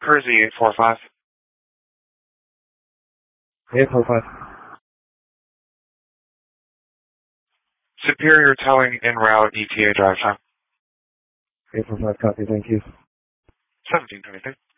Kersey 845. 845. Superior Towing en route ETA drive time. 845, copy, thank you. 1723.